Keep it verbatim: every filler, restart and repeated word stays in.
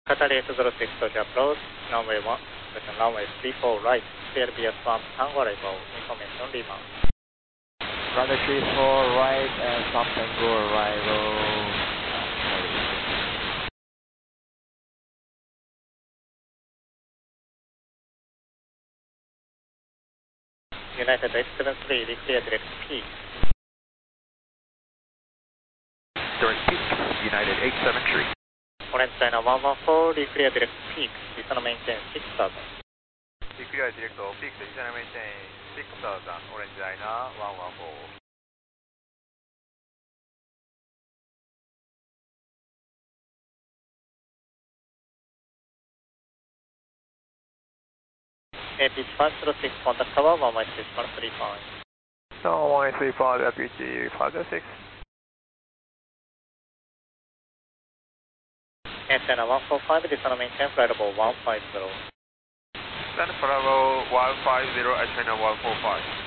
Qatar eight zero six Tokyo approach, runway one, question runway three four right, clear via swamp Tango arrival, information rebound. Runway three four right and swamp Tango arrival. United eight seven three, declare direct peak. Direct peak, United eight seven three. Orange China one one four, declare direct peak, descend maintain six thousand. Declare direct peak, descend maintain six thousand, Orange China one one four. A P five zero six, contact tower one one six one three five. No, one three five, A P G five zero six. And China one four five, descend maintain flight level one five zero. Descend flight level one five zero, China one four five.